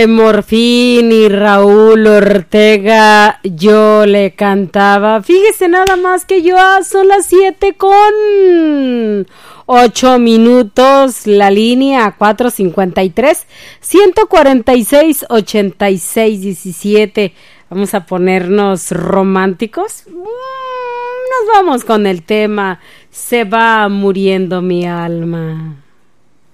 Morfín y Raúl Ortega, yo le cantaba. Fíjese nada más que yo son las 7:08, la línea 453-146-8617. Vamos a ponernos románticos. Nos vamos con el tema Se va muriendo mi alma.